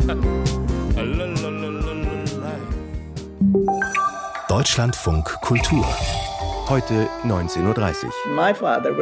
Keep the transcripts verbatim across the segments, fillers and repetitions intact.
Deutschlandfunk Kultur. Heute neunzehn Uhr dreißig. Mein Vater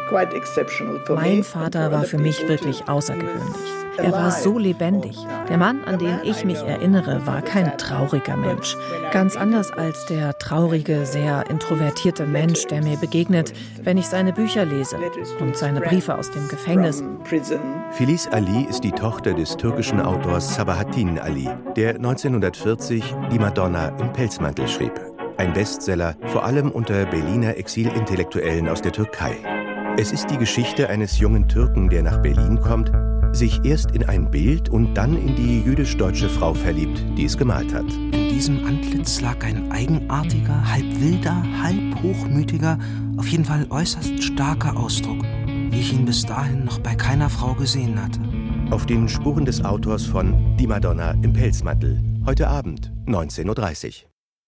war für mich wirklich außergewöhnlich. Er war so lebendig. Der Mann, an den ich mich erinnere, war kein trauriger Mensch. Ganz anders als der traurige, sehr introvertierte Mensch, der mir begegnet, wenn ich seine Bücher lese und seine Briefe aus dem Gefängnis. Filiz Ali ist die Tochter des türkischen Autors Sabahattin Ali, der neunzehnhundertvierzig Die Madonna im Pelzmantel schrieb. Ein Bestseller, vor allem unter Berliner Exilintellektuellen aus der Türkei. Es ist die Geschichte eines jungen Türken, der nach Berlin kommt, sich erst in ein Bild und dann in die jüdisch-deutsche Frau verliebt, die es gemalt hat. In diesem Antlitz lag ein eigenartiger, halb wilder, halb hochmütiger, auf jeden Fall äußerst starker Ausdruck, wie ich ihn bis dahin noch bei keiner Frau gesehen hatte. Auf den Spuren des Autors von Die Madonna im Pelzmantel. Heute Abend, neunzehn Uhr dreißig.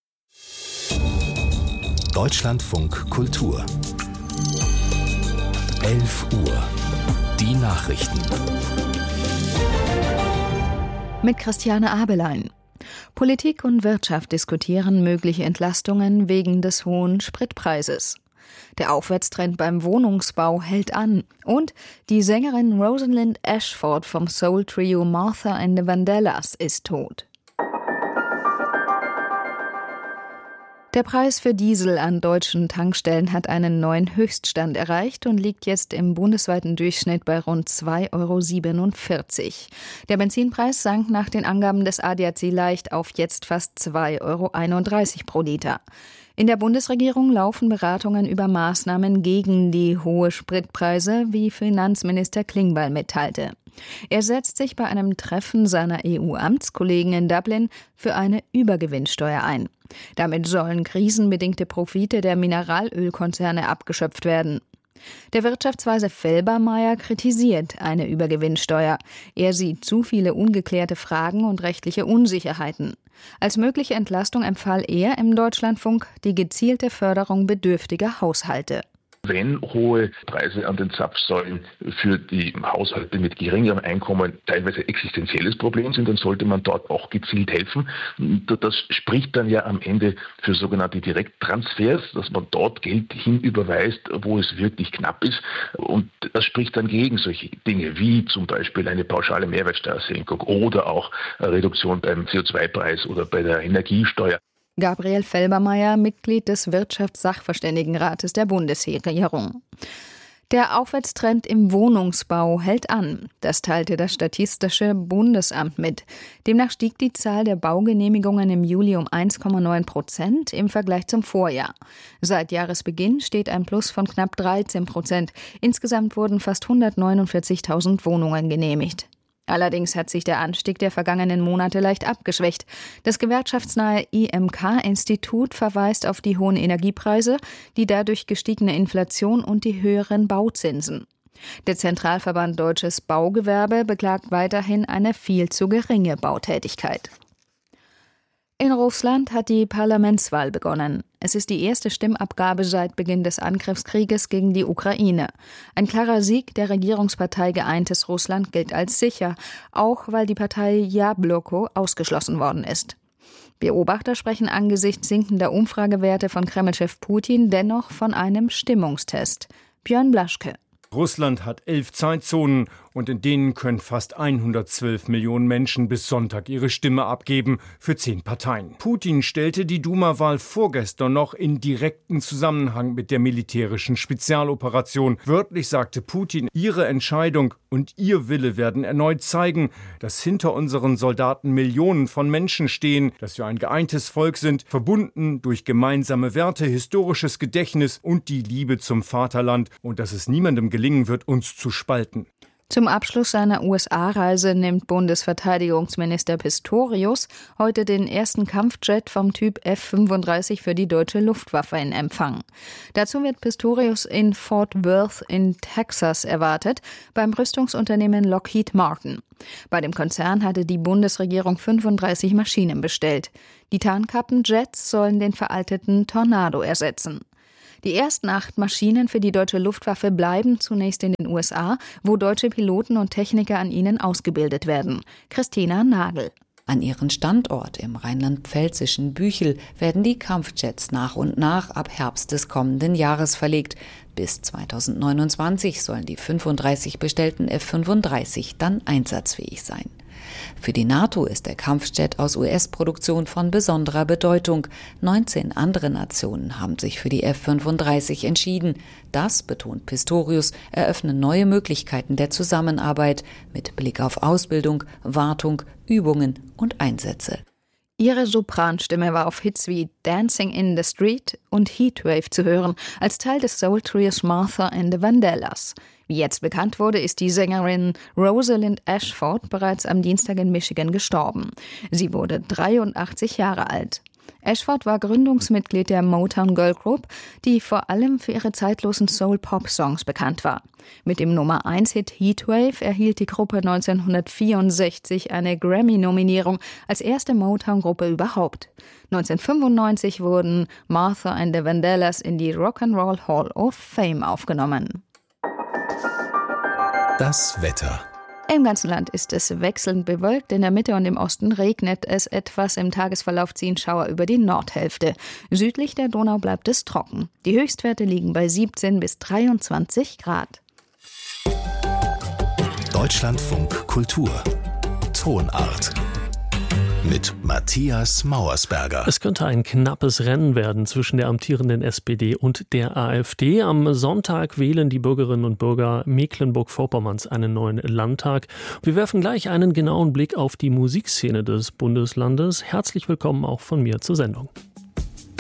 Deutschlandfunk Kultur. elf Uhr. Die Nachrichten. Mit Christiane Abelein. Politik und Wirtschaft diskutieren mögliche Entlastungen wegen des hohen Spritpreises. Der Aufwärtstrend beim Wohnungsbau hält an. Und die Sängerin Rosalind Ashford vom Soul-Trio Martha and the Vandellas ist tot. Der Preis für Diesel an deutschen Tankstellen hat einen neuen Höchststand erreicht und liegt jetzt im bundesweiten Durchschnitt bei rund zwei Euro siebenundvierzig. Der Benzinpreis sank nach den Angaben des A D A C leicht auf jetzt fast zwei Euro einunddreißig pro Liter. In der Bundesregierung laufen Beratungen über Maßnahmen gegen die hohen Spritpreise, wie Finanzminister Klingbeil mitteilte. Er setzt sich bei einem Treffen seiner E U-Amtskollegen in Dublin für eine Übergewinnsteuer ein. Damit sollen krisenbedingte Profite der Mineralölkonzerne abgeschöpft werden. Der Wirtschaftsweise Felbermayr kritisiert eine Übergewinnsteuer. Er sieht zu viele ungeklärte Fragen und rechtliche Unsicherheiten. Als mögliche Entlastung empfahl er im Deutschlandfunk die gezielte Förderung bedürftiger Haushalte. Wenn hohe Preise an den Zapfsäulen für die Haushalte mit geringerem Einkommen teilweise existenzielles Problem sind, dann sollte man dort auch gezielt helfen. Das spricht dann ja am Ende für sogenannte Direkttransfers, dass man dort Geld hinüberweist, wo es wirklich knapp ist. Und das spricht dann gegen solche Dinge wie zum Beispiel eine pauschale Mehrwertsteuersenkung oder auch eine Reduktion beim C O zwei Preis oder bei der Energiesteuer. Gabriel Felbermayr, Mitglied des Wirtschaftssachverständigenrates der Bundesregierung. Der Aufwärtstrend im Wohnungsbau hält an. Das teilte das Statistische Bundesamt mit. Demnach stieg die Zahl der Baugenehmigungen im Juli um eins Komma neun Prozent im Vergleich zum Vorjahr. Seit Jahresbeginn steht ein Plus von knapp dreizehn Prozent. Insgesamt wurden fast hundertneunundvierzigtausend Wohnungen genehmigt. Allerdings hat sich der Anstieg der vergangenen Monate leicht abgeschwächt. Das gewerkschaftsnahe I M K-Institut verweist auf die hohen Energiepreise, die dadurch gestiegene Inflation und die höheren Bauzinsen. Der Zentralverband Deutsches Baugewerbe beklagt weiterhin eine viel zu geringe Bautätigkeit. In Russland hat die Parlamentswahl begonnen. Es ist die erste Stimmabgabe seit Beginn des Angriffskrieges gegen die Ukraine. Ein klarer Sieg der Regierungspartei Geeintes Russland gilt als sicher, auch weil die Partei Jabloko ausgeschlossen worden ist. Beobachter sprechen angesichts sinkender Umfragewerte von Kremlchef Putin dennoch von einem Stimmungstest. Björn Blaschke. Russland hat elf Zeitzonen und in denen können fast hundertzwölf Millionen Menschen bis Sonntag ihre Stimme abgeben für zehn Parteien. Putin stellte die Duma-Wahl vorgestern noch in direkten Zusammenhang mit der militärischen Spezialoperation. Wörtlich sagte Putin, ihre Entscheidung und ihr Wille werden erneut zeigen, dass hinter unseren Soldaten Millionen von Menschen stehen, dass wir ein geeintes Volk sind, verbunden durch gemeinsame Werte, historisches Gedächtnis und die Liebe zum Vaterland und dass es niemandem gelingen wird, uns zu spalten. Zum Abschluss seiner U S A-Reise nimmt Bundesverteidigungsminister Pistorius heute den ersten Kampfjet vom Typ F fünfunddreißig für die deutsche Luftwaffe in Empfang. Dazu wird Pistorius in Fort Worth in Texas erwartet, beim Rüstungsunternehmen Lockheed Martin. Bei dem Konzern hatte die Bundesregierung fünfunddreißig Maschinen bestellt. Die Tarnkappenjets sollen den veralteten Tornado ersetzen. Die ersten acht Maschinen für die deutsche Luftwaffe bleiben zunächst in den U S A, wo deutsche Piloten und Techniker an ihnen ausgebildet werden. Christina Nagel. An ihren Standort im rheinland-pfälzischen Büchel werden die Kampfjets nach und nach ab Herbst des kommenden Jahres verlegt. Bis zweitausendneunundzwanzig sollen die fünfunddreißig bestellten F fünfunddreißig dann einsatzfähig sein. Für die NATO ist der Kampfjet aus U S-Produktion von besonderer Bedeutung. neunzehn andere Nationen haben sich für die F fünfunddreißig entschieden. Das, betont Pistorius, eröffne neue Möglichkeiten der Zusammenarbeit mit Blick auf Ausbildung, Wartung, Übungen und Einsätze. Ihre Sopranstimme war auf Hits wie Dancing in the Street und Heatwave zu hören, als Teil des Soul-Trios Martha and the Vandellas. Wie jetzt bekannt wurde, ist die Sängerin Rosalind Ashford bereits am Dienstag in Michigan gestorben. Sie wurde dreiundachtzig Jahre alt. Ashford war Gründungsmitglied der Motown Girl Group, die vor allem für ihre zeitlosen Soul-Pop-Songs bekannt war. Mit dem Nummer eins Hit Heatwave erhielt die Gruppe neunzehnhundertvierundsechzig eine Grammy-Nominierung als erste Motown-Gruppe überhaupt. neunzehnhundertfünfundneunzig wurden Martha and the Vandellas in die Rock'n'Roll Hall of Fame aufgenommen. Das Wetter. Im ganzen Land ist es wechselnd bewölkt, in der Mitte und im Osten regnet es etwas, im Tagesverlauf ziehen Schauer über die Nordhälfte. Südlich der Donau bleibt es trocken. Die Höchstwerte liegen bei siebzehn bis dreiundzwanzig Grad. Deutschlandfunk Kultur. Tonart. Mit Matthias Mauersberger. Es könnte ein knappes Rennen werden zwischen der amtierenden S P D und der AfD. Am Sonntag wählen die Bürgerinnen und Bürger Mecklenburg-Vorpommerns einen neuen Landtag. Wir werfen gleich einen genauen Blick auf die Musikszene des Bundeslandes. Herzlich willkommen auch von mir zur Sendung.